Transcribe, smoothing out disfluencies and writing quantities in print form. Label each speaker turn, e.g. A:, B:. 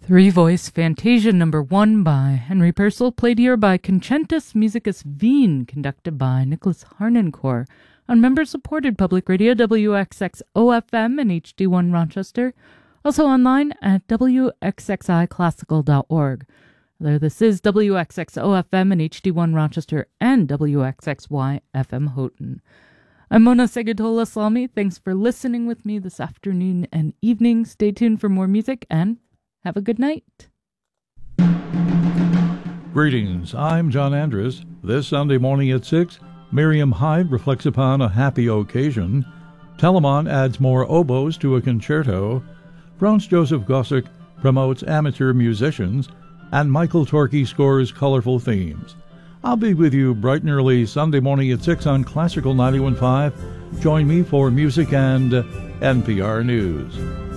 A: Three-voice Fantasia No. 1 by Henry Purcell, played here by Concentus Musicus Wien, conducted by Nicholas Harnoncourt, on member-supported public radio WXXO-FM and HD1 Rochester, also online at wxxiclassical.org. This is WXXO-FM and HD1 Rochester and WXXY-FM Houghton. I'm Mona Segatola-Salmi. Thanks for listening with me this afternoon and evening. Stay tuned for more music and have a good night.
B: Greetings, I'm John Andrus. This Sunday morning at 6, Miriam Hyde reflects upon a happy occasion. Telemann adds more oboes to a concerto. Franz Joseph Gossec promotes amateur musicians. And Michael Torkey scores colorful themes. I'll be with you bright and early Sunday morning at 6 on Classical 91.5. Join me for music and NPR News.